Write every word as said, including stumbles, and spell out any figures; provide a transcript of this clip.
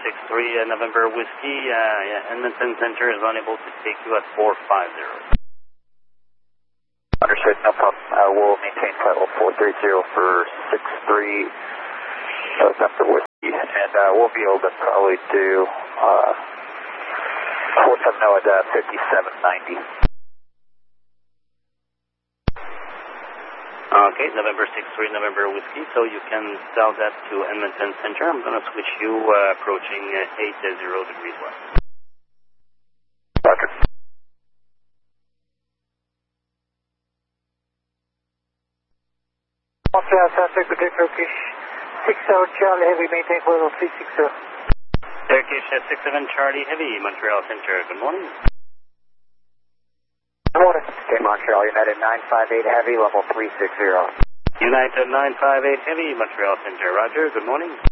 six three, uh, November Whiskey, uh, yeah, Edmonton Center is unable to take you at four five zero. Understood, no problem. Uh, we'll maintain flight level four three zero for six three, November Whiskey, and uh, we'll be able to probably do uh, four seven zero at uh, fifty-seven ninety. Okay, November six three, November Whiskey, so you can tell that to Edmonton Center. I'm going to switch you uh, approaching uh, eight zero degrees west. Roger. Montreal, Southwest, good day, Turkish six seven Charlie Heavy, maintain flight level three six zero. Turkish uh, six seven Charlie Heavy, Montreal Center, good morning. Good morning. Okay, Montreal, United nine five eight Heavy, level three six zero. United nine five eight Heavy, Montreal Center, roger, good morning.